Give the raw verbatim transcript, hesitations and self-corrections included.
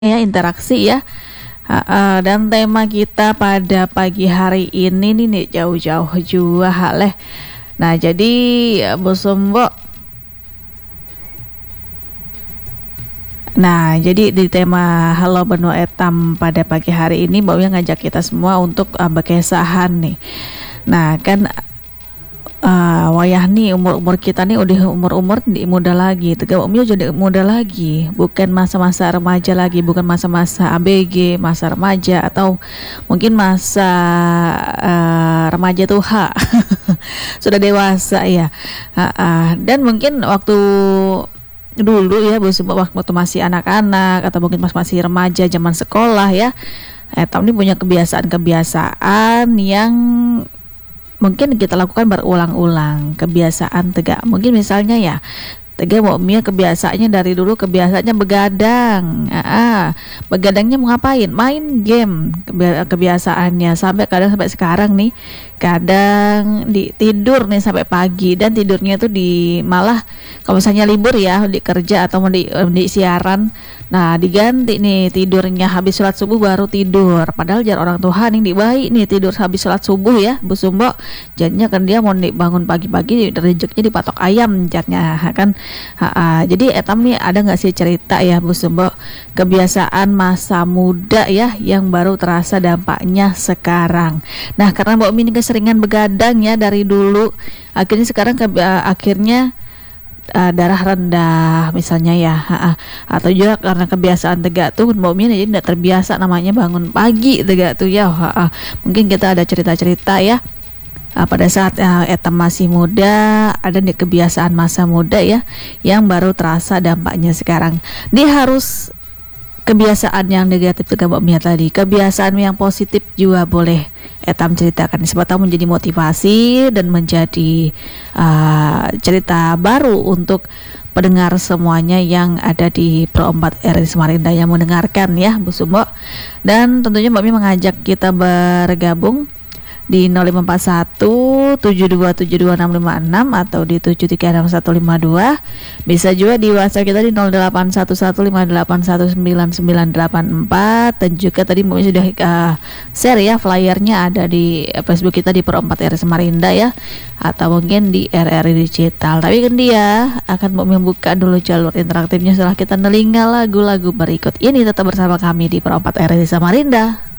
ya, interaksi ya. Ha, uh, dan tema kita pada pagi hari ini nih nih jauh-jauh juga haleh. Nah, jadi ya, Bu Sumbo. Nah, jadi di tema Halo Benua Etam pada pagi hari ini Mbak Uya ngajak kita semua untuk uh, berkesahan nih. Nah, kan uh, wayah nih umur-umur kita nih udah umur-umur di muda lagi, tegak umur jadi muda lagi, bukan masa-masa remaja lagi, bukan masa-masa A B G, masa remaja atau mungkin masa uh, remaja tuh H sudah dewasa ya. Uh, uh, dan mungkin waktu dulu ya Bu, waktu masih anak-anak atau mungkin pas masih remaja zaman sekolah ya, eh tahun ini punya kebiasaan-kebiasaan yang mungkin kita lakukan berulang-ulang, kebiasaan tegak. Mungkin misalnya ya, tegak mau Mia kebiasaannya dari dulu kebiasaannya begadang. Ah, begadangnya mau ngapain? Main game. Kebiasaannya sampai kadang sampai sekarang nih, kadang di tidur nih sampai pagi, dan tidurnya tuh di malah kalau misalnya libur ya di kerja atau di, di siaran, nah diganti nih tidurnya habis sholat subuh baru tidur, padahal jar orang Tuhan yang dibaik nih tidur habis sholat subuh ya Bu Sumbo. Jadinya kan dia mau bangun pagi-pagi rezekinya dipatok ayam jarnya kan. Ha -ha. Jadi etam nih ada nggak sih cerita ya Bu Sumbo, kebiasaan masa muda ya yang baru terasa dampaknya sekarang. Nah, karena Mbak Umi ini keseringan begadang ya dari dulu, akhirnya sekarang ke, uh, akhirnya uh, darah rendah misalnya ya, ha -ha. Atau juga karena kebiasaan tegak tuh Mbak Umi jadi tidak terbiasa namanya bangun pagi tegak tuh ya, ha -ha. Mungkin kita ada cerita-cerita ya. Uh, pada saat uh, etam masih muda, ada nih kebiasaan masa muda ya yang baru terasa dampaknya sekarang. Dia harus kebiasaan yang negatif juga Mbak Mia tadi, kebiasaan yang positif juga boleh etam ceritakan, siapa tahu menjadi motivasi dan menjadi uh, cerita baru untuk pendengar semuanya yang ada di Pro empat R I Samarinda yang mendengarkan ya Bu Sumbo. Dan tentunya Mbak Mia mengajak kita bergabung di nol lima empat satu tujuh dua tujuh dua enam lima enam atau di tujuh tiga enam satu lima dua. Bisa juga di WhatsApp kita di nol delapan satu satu lima delapan satu sembilan sembilan delapan empat. Dan juga tadi Mbak sudah uh, share ya flyernya ada di Facebook kita di Pro empat R I Samarinda ya, atau mungkin di R R I Digital. Tapi kan dia akan membuka dulu jalur interaktifnya setelah kita nelinga lagu-lagu berikut ini. Tetap bersama kami di Pro empat R I Samarinda.